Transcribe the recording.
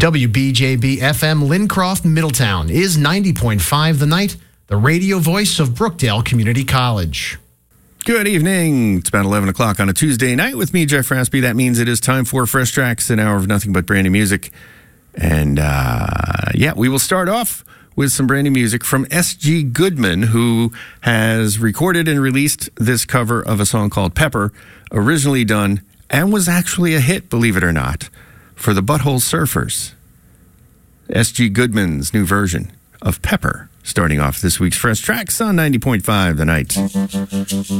WBJB FM Lincroft, Middletown is 90.5 The Night, the radio voice of Brookdale Community College. Good evening. It's about 11 o'clock on a Tuesday night with me, Jeff Raspy. That means it is time for Fresh Tracks, an hour of nothing but brand new music. And, we will start off with some brand new music from S.G. Goodman, who has recorded and released this cover of a song called Pepper, originally done and was actually a hit, believe it or not, for the Butthole Surfers. S.G. Goodman's new version of Pepper, starting off this week's Fresh Tracks on 90.5 The Night.